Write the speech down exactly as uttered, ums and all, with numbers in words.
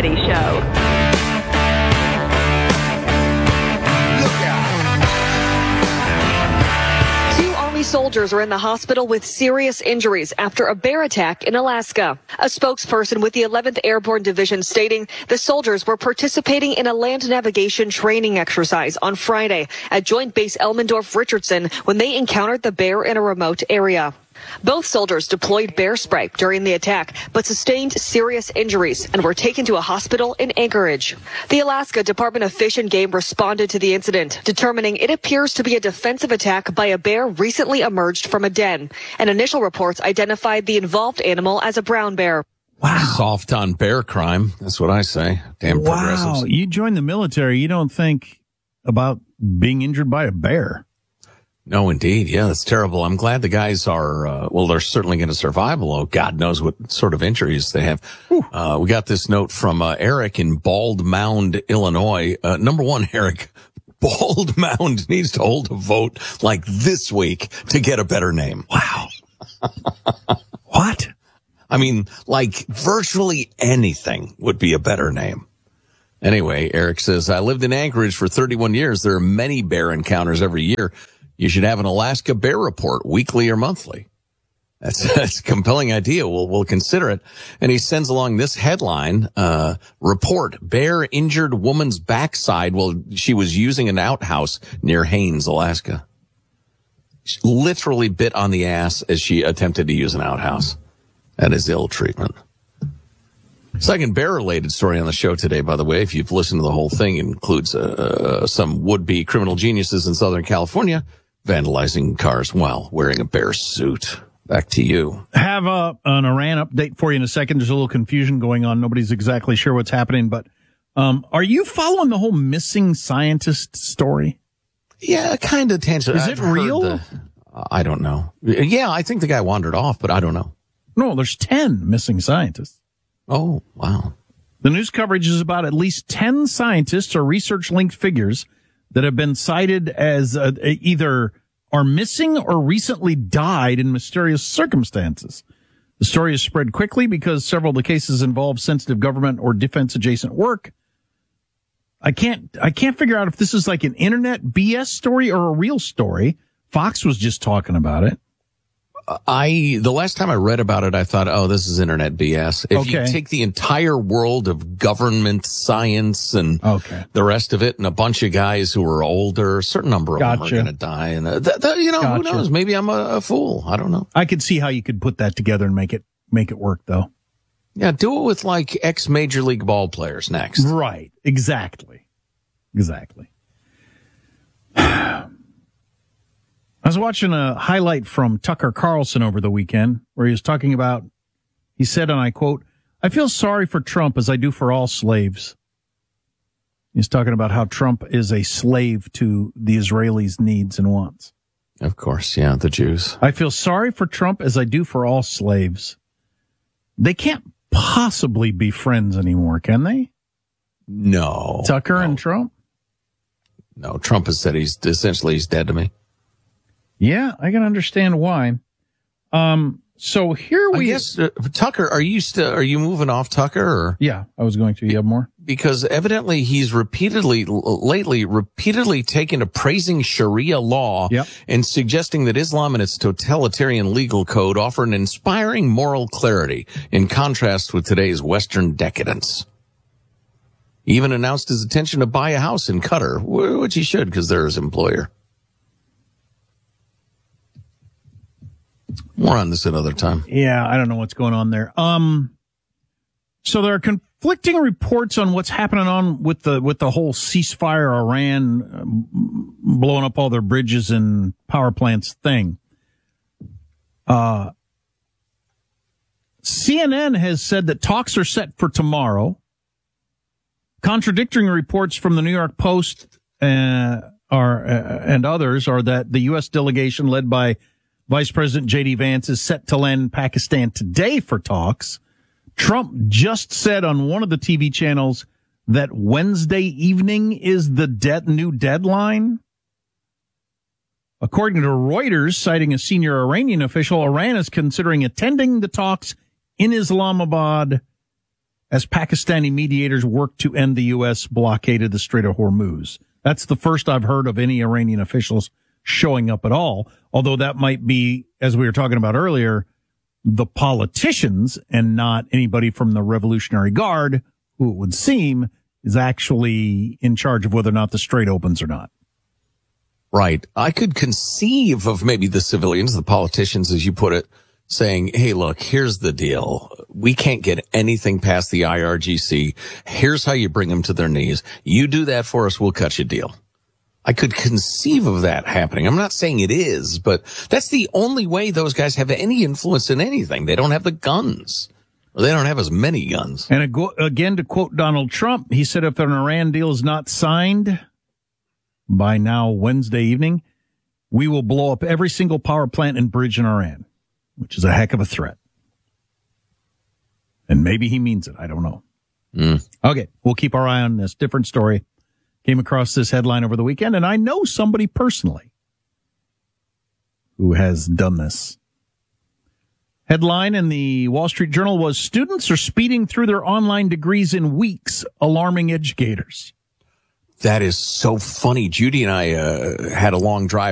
Petty Show. Soldiers are in the hospital with serious injuries after a bear attack in Alaska. A spokesperson with the eleventh Airborne Division stating the soldiers were participating in a land navigation training exercise on Friday at Joint Base Elmendorf-Richardson when they encountered the bear in a remote area. Both soldiers deployed bear spray during the attack, but sustained serious injuries and were taken to a hospital in Anchorage. The Alaska Department of Fish and Game responded to the incident, determining it appears to be a defensive attack by a bear recently emerged from a den. And initial reports identified the involved animal as a brown bear. Wow. Soft on bear crime. That's what I say. Damn wow. progressives. You join the military, you don't think about being injured by a bear. No, indeed. Yeah, that's terrible. I'm glad the guys are, uh, well, they're certainly going to survive, although God knows what sort of injuries they have. Uh, we got this note from uh, Eric in Bald Mound, Illinois. Uh, number one, Eric, Bald Mound needs to hold a vote like this week to get a better name. Wow. What? I mean, like virtually anything would be a better name. Anyway, Eric says, I lived in Anchorage for thirty-one years. There are many bear encounters every year. You should have an Alaska bear report weekly or monthly. That's, that's a compelling idea. We'll, we'll consider it. And he sends along this headline, uh, report, bear injured woman's backside while she was using an outhouse near Haines, Alaska. She literally bit on the ass as she attempted to use an outhouse. That is ill treatment. Second bear-related story on the show today, by the way, if you've listened to the whole thing, includes uh, some would-be criminal geniuses in Southern California vandalizing cars while wearing a bear suit. Back to you. Have a, an Iran update for you in a second. There's a little confusion going on. Nobody's exactly sure what's happening, but um, are you following the whole missing scientist story? Yeah, kind of tangent. Is it real? The, I don't know. Yeah, I think the guy wandered off, but I don't know. No, there's ten missing scientists. Oh, wow. The news coverage is about at least ten scientists or research-linked figures that have been cited as uh, either are missing or recently died in mysterious circumstances. The story is spread quickly because several of the cases involve sensitive government or defense-adjacent work. I can't, I can't figure out if this is like an internet B S story or a real story. Fox was just talking about it. I, the last time I read about it, I thought, oh, this is internet B S. If okay. you take the entire world of government science and okay. the rest of it and a bunch of guys who are older, a certain number of gotcha. them are going to die. And, uh, th- th- you know, gotcha. who knows? Maybe I'm a, a fool. I don't know. I could see how you could put that together and make it, make it work though. Yeah. Do it with like ex major league ball players next. Right. Exactly. Exactly. I was watching a highlight from Tucker Carlson over the weekend where he was talking about, he said, and I quote, I feel sorry for Trump as I do for all slaves. He's talking about how Trump is a slave to the Israelis' needs and wants. Of course, yeah, the Jews. I feel sorry for Trump as I do for all slaves. They can't possibly be friends anymore, can they? No. Tucker no. and Trump? No, Trump has said he's essentially he's dead to me. Yeah, I can understand why. Um, so here we. I guess uh, Tucker, are you still are you moving off Tucker? Or? Yeah, I was going to. You have more? Because evidently he's repeatedly lately repeatedly taken to praising Sharia law yep. and suggesting that Islam and its totalitarian legal code offer an inspiring moral clarity in contrast with today's Western decadence. He even announced his intention to buy a house in Qatar, which he should because they're his employer. More on this another time. Yeah, I don't know what's going on there. Um, so there are conflicting reports on what's happening on with the with the whole ceasefire, Iran um, blowing up all their bridges and power plants thing. Uh, C N N has said that talks are set for tomorrow. Contradicting reports from the New York Post uh, are uh, and others are that the U S delegation led by Vice President J D Vance is set to land in Pakistan today for talks. Trump just said on one of the T V channels that Wednesday evening is the de- new deadline. According to Reuters, citing a senior Iranian official, Iran is considering attending the talks in Islamabad as Pakistani mediators work to end the U S blockade of the Strait of Hormuz. That's the first I've heard of any Iranian officials showing up at all, although that might be, as we were talking about earlier, the politicians and not anybody from the Revolutionary Guard, who it would seem is actually in charge of whether or not the strait opens or not. Right. I could conceive of maybe the civilians, the politicians, as you put it, saying, hey, look, here's the deal. We can't get anything past the I R G C. Here's how you bring them to their knees. You do that for us, we'll cut you a deal. I could conceive of that happening. I'm not saying it is, but that's the only way those guys have any influence in anything. They don't have the guns. Or they don't have as many guns. And again, to quote Donald Trump, he said if an Iran deal is not signed by now Wednesday evening, we will blow up every single power plant and bridge in Iran, which is a heck of a threat. And maybe he means it. I don't know. Mm. Okay, we'll keep our eye on this. Different story. Came across this headline over the weekend, and I know somebody personally who has done this. Headline in the Wall Street Journal was, students are speeding through their online degrees in weeks, alarming educators. That is so funny. Judy and I uh, had a long drive